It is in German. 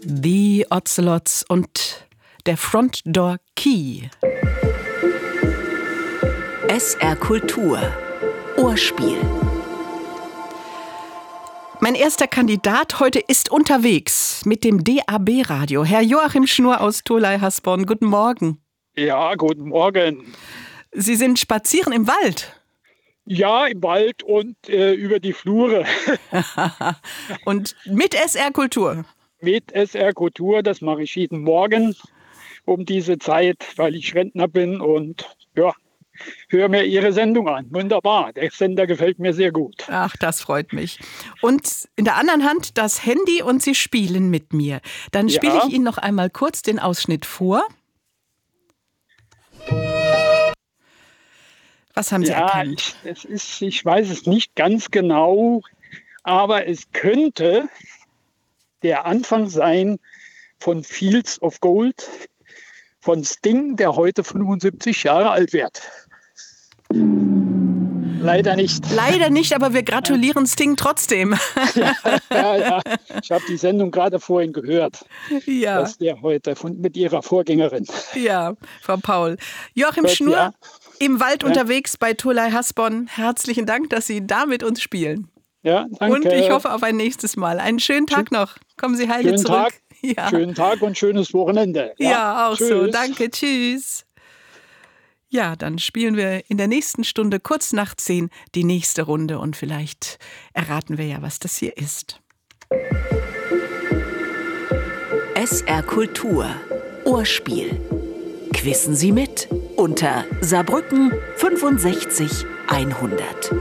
The Ocelots und der Front Door Key. SR Kultur Ohrspiel. Mein erster Kandidat heute ist unterwegs mit dem DAB-Radio. Herr Joachim Schnurr aus Tholey-Hasborn, guten Morgen. Ja, guten Morgen. Sie sind spazieren im Wald. Ja, im Wald und über die Flure. Und mit SR Kultur? Mit SR Kultur, das mache ich jeden Morgen um diese Zeit, weil ich Rentner bin und ja, höre mir Ihre Sendung an. Wunderbar, der Sender gefällt mir sehr gut. Ach, das freut mich. Und in der anderen Hand das Handy und Sie spielen mit mir. Dann spiele ich Ihnen noch einmal kurz den Ausschnitt vor. Was haben Sie erkannt? Ich weiß es nicht ganz genau, aber es könnte der Anfang sein von Fields of Gold von Sting, der heute 75 Jahre alt wird. Leider nicht. Leider nicht, aber wir gratulieren Sting trotzdem. Ja. Ich habe die Sendung gerade vorhin gehört. Ja. Dass der heute mit ihrer Vorgängerin. Ja, Frau Paul. Joachim Schnurr, im Wald unterwegs bei Tholey-Hasborn. Herzlichen Dank, dass Sie da mit uns spielen. Ja, danke. Und ich hoffe auf ein nächstes Mal. Einen schönen Tag noch. Kommen Sie heile schönen zurück. Tag. Ja. Schönen Tag und schönes Wochenende. Ja, auch tschüss. so. Danke, tschüss. Ja, dann spielen wir in der nächsten Stunde kurz nach 10 die nächste Runde und vielleicht erraten wir ja, was das hier ist. SR Kultur Ohrspiel. Quissen Sie mit unter Saarbrücken 65 100.